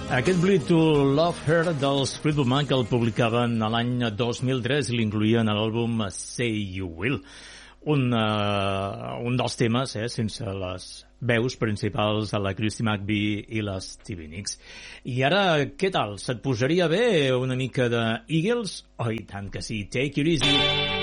Aquest Bleed to Love Her dels Fleetwood Mac el publicaven a l'any 2003 i l'incluïen a l'àlbum Say You Will. Un dels temes, sense les veus principals de la Christy McVie i la Stevie Nicks. I ara, què tal? Se't posaria bé una mica de Eagles? Oh, i tant que sí. Take it easy.